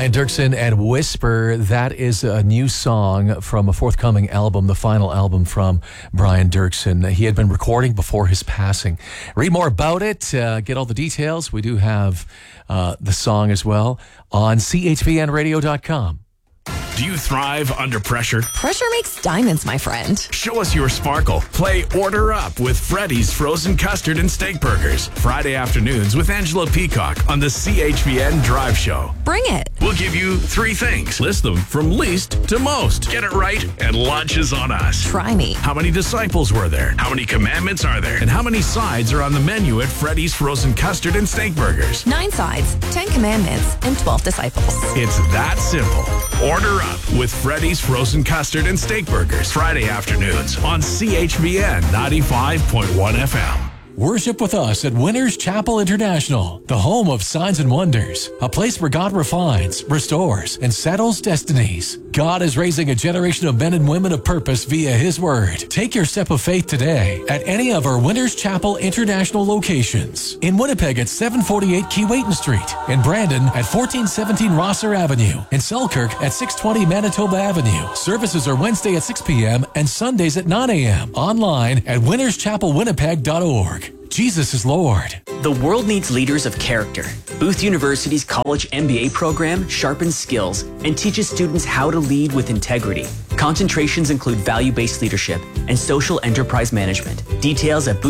Brian Dirksen and Whisper. That is a new song from a forthcoming album, the final album from Brian Dirksen. He had been recording before his passing. Read more about it, get all the details. We do have the song as well on chvnradio.com. Do you thrive under pressure? Pressure makes diamonds, my friend. Show us your sparkle. Play Order Up with Freddy's Frozen Custard and Steak Burgers. Friday afternoons with Angela Peacock on the CHVN Drive Show. Bring it. We'll give you 3 things. List them from least to most. Get it right, and lunch is on us. Try me. How many disciples were there? How many commandments are there? And how many sides are on the menu at Freddy's Frozen Custard and Steak Burgers? 9 sides, 10 commandments, and 12 disciples. It's that simple. Order Up with Freddy's Frozen Custard and Steak Burgers. Friday afternoons on CHVN 95.1 FM. Worship with us at Winners Chapel International, the home of signs and wonders, a place where God refines, restores, and settles destinies. God is raising a generation of men and women of purpose via His Word. Take your step of faith today at any of our Winners Chapel International locations. In Winnipeg at 748 Keewatin Street, in Brandon at 1417 Rosser Avenue, in Selkirk at 620 Manitoba Avenue. Services are Wednesday at 6 p.m. and Sundays at 9 a.m. Online at winnerschapelwinnipeg.org. Jesus is Lord. The world needs leaders of character. Booth University's college MBA program sharpens skills and teaches students how to lead with integrity. Concentrations include value-based leadership and social enterprise management. Details at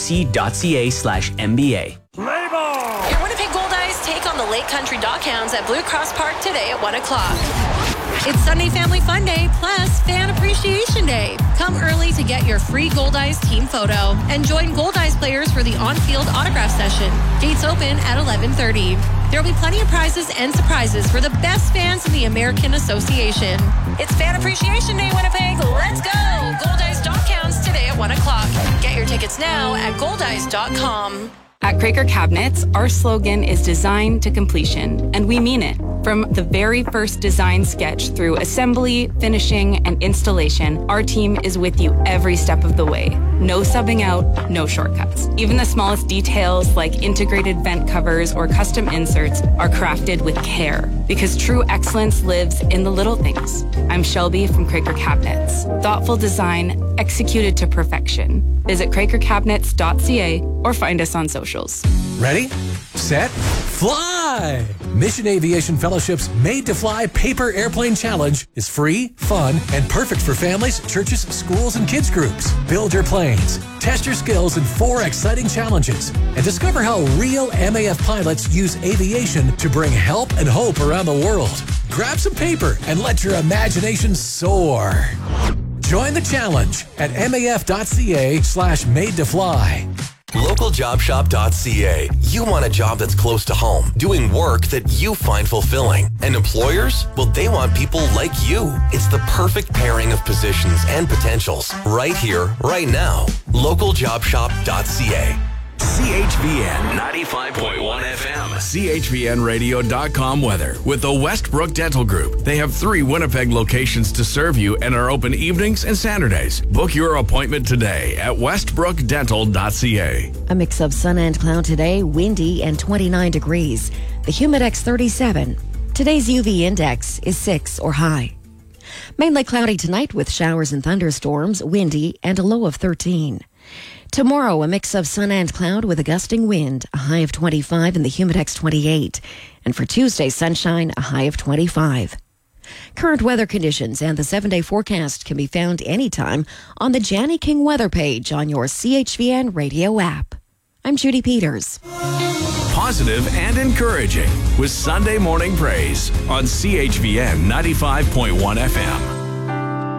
boothuc.ca/MBA. Your Winnipeg Goldeyes take on the Lake Country Dockhounds at Blue Cross Park today at 1 o'clock. It's Sunday Family Fun Day plus Fan Appreciation Day. Come early to get your free Goldeyes team photo and join Goldeyes players for the on-field autograph session. Gates open at 11:30. There will be plenty of prizes and surprises for the best fans in the American Association. It's Fan Appreciation Day, Winnipeg. Let's go! Goldeyes Dockhounds today at 1 o'clock. Get your tickets now at goldeyes.com. At Craker Cabinets, our slogan is design to completion, and we mean it. From the very first design sketch through assembly, finishing, and installation, our team is with you every step of the way. No subbing out, no shortcuts. Even the smallest details like integrated vent covers or custom inserts are crafted with care, because true excellence lives in the little things. I'm Shelby from Craker Cabinets. Thoughtful design executed to perfection. Visit crakercabinets.ca or find us on socials. Ready, set, fly! Mission Aviation Fellowship's Made to Fly Paper Airplane Challenge is free, fun, and perfect for families, churches, schools, and kids groups. Build your planes, test your skills in 4 exciting challenges, and discover how real MAF pilots use aviation to bring help and hope around the world. Grab some paper and let your imagination soar. Join the challenge at maf.ca/made-to-fly. LocalJobShop.ca. You want a job that's close to home, doing work that you find fulfilling. And employers? Well, they want people like you. It's the perfect pairing of positions and potentials. Right here, right now. LocalJobShop.ca. CHVN 95.1 FM. CHVNradio.com weather with the Westbrook Dental Group. They have 3 Winnipeg locations to serve you and are open evenings and Saturdays. Book your appointment today at westbrookdental.ca. A mix of sun and cloud today, windy and 29 degrees. The Humidex 37. Today's UV index is 6 or high. Mainly cloudy tonight with showers and thunderstorms, windy and a low of 13. Tomorrow, a mix of sun and cloud with a gusting wind, a high of 25 and the Humidex 28. And for Tuesday, sunshine, a high of 25. Current weather conditions and the 7-day forecast can be found anytime on the Janny King weather page on your CHVN radio app. I'm Judy Peters. Positive and encouraging with Sunday Morning Praise on CHVN 95.1 FM.